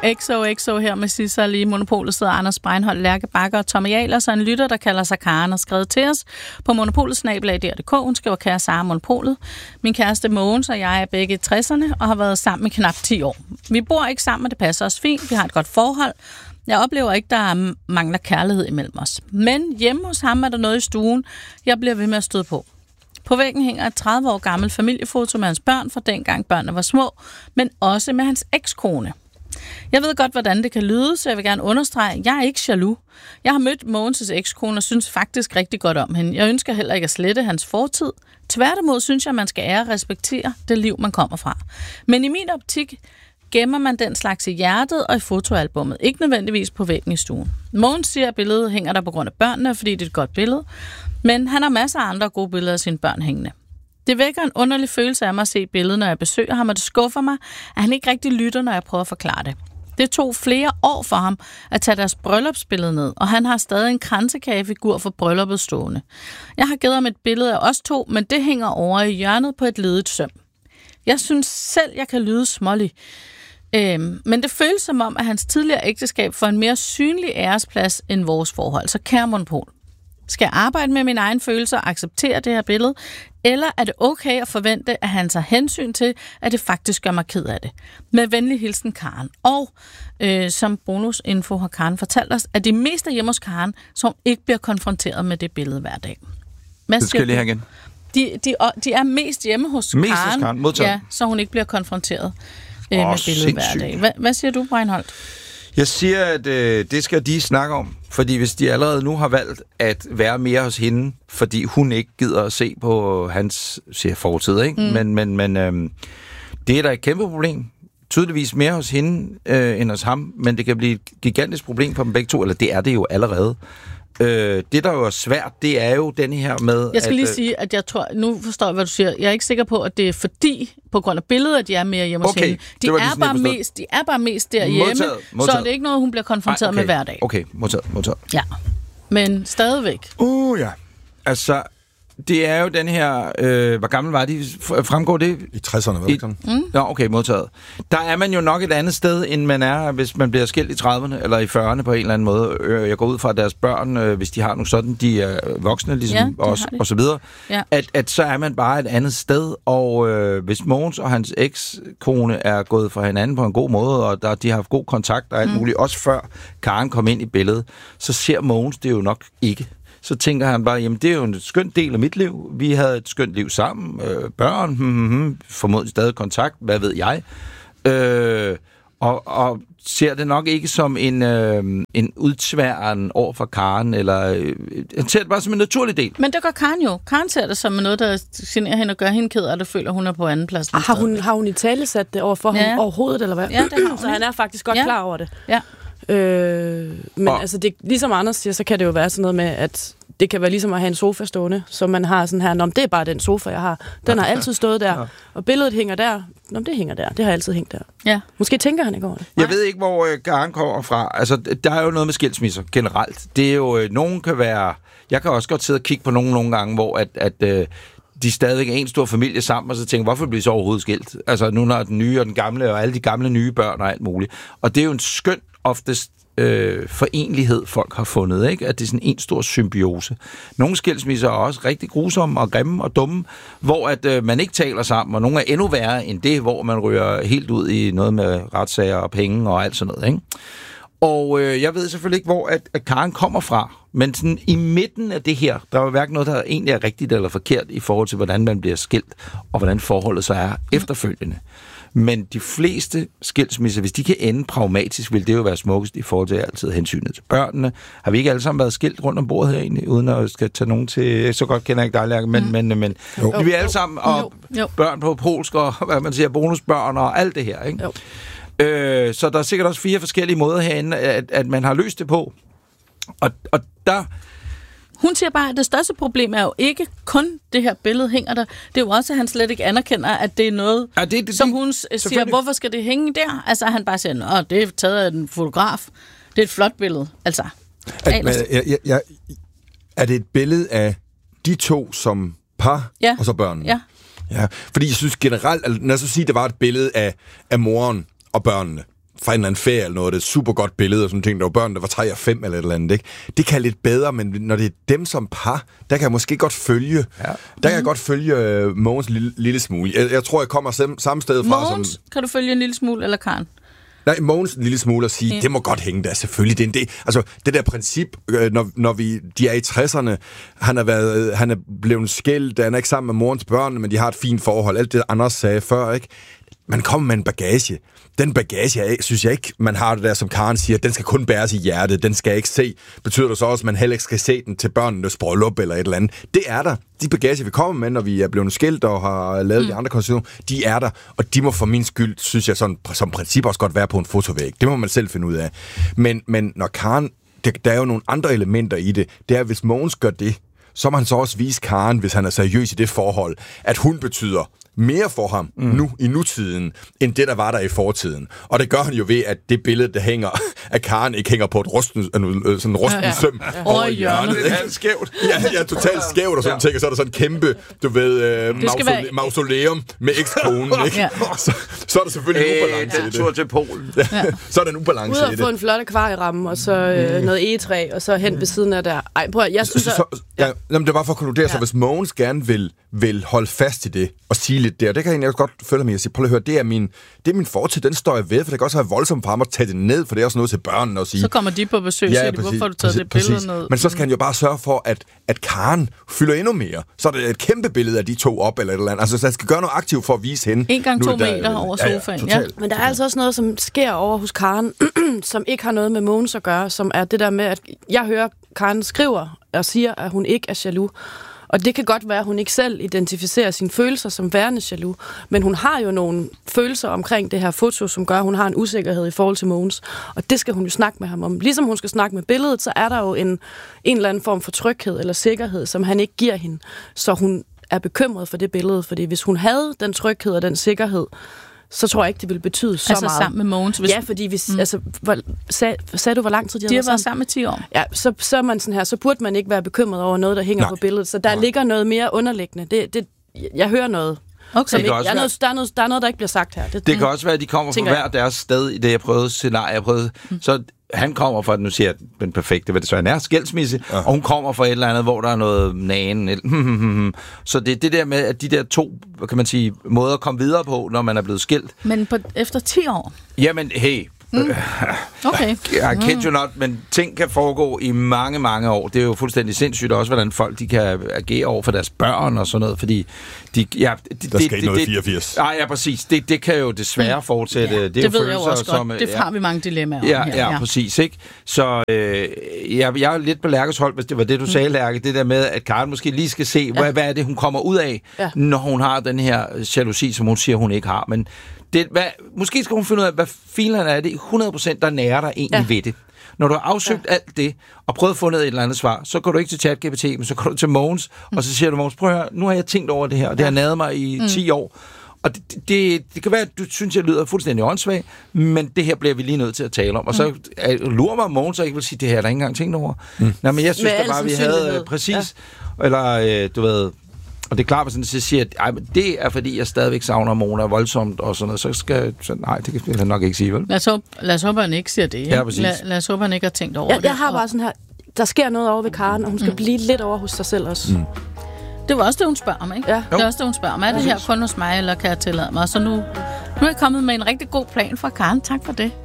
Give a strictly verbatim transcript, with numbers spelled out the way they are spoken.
X O X O her med Sissel i Monopolet sidder Anders Breinholt, Lærke Bakker og Tommy Ahlers, så en lytter, der kalder sig Karen, og skrevet til os på monopolet snabel-a punktum d k. Hun skriver, kære Sara Monopolet. Min kæreste Mogens og jeg er begge i tresserne og har været sammen i knap ti år. Vi bor ikke sammen, og det passer os fint. Vi har et godt forhold. Jeg oplever ikke, der mangler kærlighed imellem os. Men hjemme hos ham er der noget i stuen, jeg bliver ved med at støde på. På væggen hænger et tredive år gammelt familiefoto med hans børn fra dengang børnene var små, men også med hans ekskone. Jeg ved godt, hvordan det kan lyde, så jeg vil gerne understrege, at jeg er ikke jaloux. Jeg har mødt Mogens' ekskone og synes faktisk rigtig godt om hende. Jeg ønsker heller ikke at slette hans fortid. Tværtimod synes jeg, at man skal ære og respektere det liv, man kommer fra. Men i min optik gemmer man den slags i hjertet og i fotoalbummet, ikke nødvendigvis på væggen i stuen. Mogens siger, at billedet hænger der på grund af børnene, fordi det er et godt billede, men han har masser af andre gode billeder af sine børn hængende. Det vækker en underlig følelse af mig at se billedet, når jeg besøger ham, og det skuffer mig, at han ikke rigtig lytter, når jeg prøver at forklare det. Det tog flere år for ham at tage deres bryllupsbillede ned, og han har stadig en kransekagefigur for brylluppet stående. Jeg har givet ham et billede af os to, men det hænger over i hjørnet på et ledet søm. Jeg synes selv, jeg kan lyde smålig. Øhm, men det føles som om, at hans tidligere ægteskab får en mere synlig æresplads end vores forhold. Så kære Monopol, skal jeg arbejde med mine egne følelser og acceptere det her billede? Eller er det okay at forvente, at han tager hensyn til, at det faktisk gør mig ked af det? Med venlig hilsen, Karen. Og øh, som bonusinfo har Karen fortalt os, at de mest er hjemme hos Karen, som ikke bliver konfronteret med det billede hver dag. Hvad det skal jeg lige have igen. De, de, de er mest hjemme hos mest Karen, hos Karen. Modtaget. Ja, så hun ikke bliver konfronteret øh, oh, med billedet hver dag. Hva, hvad siger du, Breinholt? Jeg siger, at øh, det skal de snakke om, fordi hvis de allerede nu har valgt at være mere hos hende, fordi hun ikke gider at se på hans siger fortid, ikke? Mm. Men, men, men øh, det er da et kæmpe problem. Tydeligvis mere hos hende øh, end hos ham, men det kan blive et gigantisk problem for dem begge to, eller det er det jo allerede. Øh, det, der jo er svært, det er jo den her med... Jeg skal at, lige sige, at jeg tror... Nu forstår jeg, hvad du siger. Jeg er ikke sikker på, at det er fordi, på grund af billedet, at de er mere hjemme hos okay, hende. De er, bare mest, de er bare mest derhjemme, modtaget, modtaget. Så er det ikke noget, hun bliver konfronteret Ej, okay, med hver dag. Okay, modtaget, modtaget. Ja, men stadigvæk. Uh, ja. Altså, det er jo den her... Øh, hvor gammel var de? Fremgår det? I tresserne, var det ikke sådan? Mm. Nå, okay, modtaget. Der er man jo nok et andet sted, end man er, hvis man bliver skilt i trediverne eller i fyrrerne på en eller anden måde. Jeg går ud fra, at deres børn, øh, hvis de har nogle sådan, de er voksne, ligesom ja, os, og så videre, ja. at, at så er man bare et andet sted, og øh, hvis Mogens og hans ekskone er gået fra hinanden på en god måde, og der, de har haft god kontakt og alt mm. muligt, også før Karen kom ind i billedet, så ser Mogens det jo nok ikke. Så tænker han bare, jamen det er jo en skønt del af mit liv. Vi havde et skønt liv sammen. Øh, børn, hmm, hmm, formodentlig stadig kontakt, hvad ved jeg. Øh, og, og ser det nok ikke som en, øh, en udtværen over for Karen, eller øh, han ser det bare som en naturlig del. Men det gør Karen jo. Karen ser det som noget, der generer hende og gør hende ked af det, føler hun er på anden plads. Har hun, har hun i tale sat det over for ja. ham overhovedet, eller hvad? Ja, det har hun. Så han er faktisk godt ja. klar over det. Ja. Øh, men og, altså, det, ligesom Anders siger, så kan det jo være sådan noget med, at det kan være ligesom at have en sofa stående, så man har sådan her, nå, det er bare den sofa, jeg har. Den har altid stået der, ja. og billedet hænger der. Nå, det hænger der. Det har altid hængt der. Ja. Måske tænker han ikke over det. Jeg ved ikke, hvor øh, Karen kommer fra. Altså, der er jo noget med skilsmisser generelt. Det er jo, øh, nogen kan være... Jeg kan også godt sidde og kigge på nogen nogle gange, hvor at... at øh, de stadigvæk er en stor familie sammen, og så tænker, hvorfor bliver de så overhovedet skilt? Altså, nu når den nye og den gamle, og alle de gamle nye børn og alt muligt. Og det er jo en skøn, oftest øh, forenlighed, folk har fundet, ikke? At det er sådan en stor symbiose. Nogle skilsmisser er også rigtig grusomme og grimme og dumme, hvor at øh, man ikke taler sammen, og nogle er endnu værre end det, hvor man ryger helt ud i noget med retssager og penge og alt sådan noget, ikke? Og øh, jeg ved selvfølgelig ikke, hvor at, at Karen kommer fra, men sådan i midten af det her, der er jo hverken noget, der egentlig er rigtigt eller forkert i forhold til, hvordan man bliver skilt, og hvordan forholdet så er efterfølgende. Men de fleste skilsmisser, hvis de kan ende pragmatisk, vil det jo være smukkest i forhold til altid hensynet til børnene. Har vi ikke alle sammen været skilt rundt om bordet herinde, uden at skal tage nogen til... Så godt kender jeg ikke dig, Lærke, men, mm. men, men jo. vi er alle sammen, og jo. Jo. børn på polsk, og hvad man siger, bonusbørn og alt det her, ikke? Jo. Øh, så der er sikkert også fire forskellige måder herinde, at, at man har løst det på. Og, og der... Hun siger bare, at det største problem er jo ikke kun det her billede hænger der. Det er jo også, at han slet ikke anerkender, at det er noget, ja, det, det, som hun siger, hvorfor skal det hænge der? Altså, han bare siger, at det er taget af en fotograf. Det er et flot billede. Altså, at, men, jeg, jeg, jeg, er det et billede af de to som par, ja. og så børnene? Ja. Ja, fordi jeg synes generelt, når jeg så siger, at det var et billede af, af moren og børnene, fra en eller anden ferie eller noget, det er et super godt billede, og sådan ting, der var børn, der var tre og fem eller et eller andet, ikke? Det kan lidt bedre, men når det er dem som par, der kan jeg måske godt følge, ja. der kan jeg godt følge uh, Mogens lille, lille smule. Jeg, jeg tror, jeg kommer sam, samme sted fra. Mogens, som... kan du følge en lille smule, eller Karen? Nej, Mogens en lille smule at sige, ja. Det må godt hænge der, selvfølgelig. Det, er en del. Altså, det der princip, øh, når, når vi, de er i tresserne, han er, været, øh, han er blevet skilt, han er ikke sammen med morens børn, men de har et fint forhold. Alt det, Anders sagde før, ikke? Man kommer med en bagage. Den bagage, jeg, synes jeg ikke, man har det der, som Karen siger, den skal kun bæres i hjertet, den skal jeg ikke se. Betyder det så også, at man heller ikke skal se den til børnenes bryllup eller et eller andet? Det er der. De bagage, vi kommer med, når vi er blevet skilt og har lavet mm. de andre konstitutioner, de er der, og de må for min skyld, synes jeg, sådan, som princip også godt være på en fotovæg. Det må man selv finde ud af. Men, men når Karen, det, der er jo nogle andre elementer i det, det er, hvis Mogens gør det, så må han så også vise Karen, hvis han er seriøs i det forhold, at hun betyder mere for ham mm. nu i nutiden, end det, der var der i fortiden. Og det gør han jo ved, at det billede, der hænger af Karen, ikke hænger på et rusten, sådan en rusten ja, ja. søm ja. over hjørnet. Det er skævt. Ja, ja, totalt skævt og sådan ja. ting. Og så er der sådan en kæmpe, du ved, øh, mausole- være... mausoleum med ekskonen, ikke? Ja. Så, så er der selvfølgelig en ubalance i det. Tur til Polen. Ja. Så er der en ubalance i det. Ud at få en flot akvarieramme, og så øh, noget egetræ, og så hen ved siden af der. Ej, prøv at, jeg synes... Så, så, ja, jamen, det var for at konkludere, ja. så hvis Mogens gerne vil, vil holde fast i det, og sige lidt der, det kan jeg egentlig også godt følge mig at sige, prøv at høre, det er min, det er min fortid, den står jeg ved, for det kan også være voldsomt for ham at tage det ned, for det er også noget til børnene at sige. Så kommer de på besøg, ja, siger de, hvorfor har du taget præcis, det billede præcis. ned? Men så skal han jo bare sørge for, at, at Karen fylder endnu mere. Så er det et kæmpe billede af de to op, eller et eller andet. Altså, så han skal gøre noget aktivt for at vise hende. En gang to meter der, over sofaen, ja. ja, ja. Men der er altså også noget, som sker over hos Karen, som ikke har noget med Mogens at gøre, som er det der med, at jeg hører, Karen skriver og siger, at hun ikke er jaloux. Og det kan godt være, at hun ikke selv identificerer sine følelser som værende jaloux, men hun har jo nogle følelser omkring det her foto, som gør, at hun har en usikkerhed i forhold til Mogens. Og det skal hun jo snakke med ham om. Ligesom hun skal snakke med billedet, så er der jo en, en eller anden form for tryghed eller sikkerhed, som han ikke giver hende. Så hun er bekymret for det billede, fordi hvis hun havde den tryghed og den sikkerhed, så tror jeg ikke, det ville betyde så altså meget. Altså sammen med Mogens? Hvis... Ja, fordi hvis, mm. altså, hvor, sag, sagde du, hvor lang tid de, de har været sammen? sammen med ti år. Ja, så, så, er man sådan her, så burde man ikke være bekymret over noget, der hænger Nej. på billedet. Så der Nej. ligger noget mere underliggende. Det, det, jeg hører noget. Okay. Ikke, jeg er noget, der, er noget, der er noget, der ikke bliver sagt her. Det, det kan også være, at de kommer fra hver deres sted i det, jeg prøvede scenarie. Jeg prøvede. Mm. Så han kommer fra, nu siger jeg den perfekte, hvad det så er, skilsmisse, ja. og hun kommer fra et eller andet, hvor der er noget nagen. Så det er det der med, at de der to, kan man sige, måder at komme videre på, når man er blevet skilt. Men på, efter ti år? Jamen, hey. Mm. Okay. I kid you not, men ting kan foregå i mange, mange år. Det er jo fuldstændig sindssygt også, hvordan folk de kan agere over for deres børn og sådan noget, fordi de, ja, de, der skal ikke noget fireogfirs. Nej, ja, præcis. Det, det kan jo desværre fortsætte. Ja, det, det, det ved jeg jo også som, godt. Det har ja. vi mange dilemmaer ja, om her. Ja, ja, præcis. Ikke? Så øh, jeg, jeg er lidt på Lærkes hold, hvis det var det, du mm. sagde, Lærke. Det der med, at Karen måske lige skal se, ja. hvad, hvad er det, hun kommer ud af, ja. når hun har den her jalousi, som hun siger, hun ikke har. Men det, hvad, måske skal hun finde ud af, hvad filerne er det hundrede procent, der nærer dig egentlig ja. ved det. Når du har afsøgt ja. alt det, og prøvet at få ned et eller andet svar, så går du ikke til ChatGPT, men så går du til Mogens, mm. og så siger du, Mogens, prøv at høre, nu har jeg tænkt over det her, og det ja. har næret mig i mm. ti år. Og det, det, det kan være, at du synes, jeg lyder fuldstændig åndssvag, men det her bliver vi lige nødt til at tale om. Og så mm. lurer mig, Mogens, så ikke vil sige, det her er der ikke engang tænkt over. Mm. Nej, men jeg synes da bare, vi havde uh, præcis, ja. eller uh, du ved... Og det er klart, at jeg siger, at ej, men det er, fordi jeg stadigvæk savner Mona voldsomt og sådan noget, så skal så, nej, det kan jeg nok ikke sige, vel? Lad os håbe, lad os håbe han ikke siger det. Ikke? Ja, præcis. Lad, lad os håbe, han ikke har tænkt over ja, det. Jeg har bare sådan her, der sker noget over ved Karen, og hun skal mm. blive lidt over hos sig selv også. Mm. Det var også det, hun spørger om, ikke? Ja. Det er også det, hun spørger om. Er det her kun hos mig, eller kan jeg tillade mig? Så nu, nu er jeg kommet med en rigtig god plan fra Karen. Tak for det.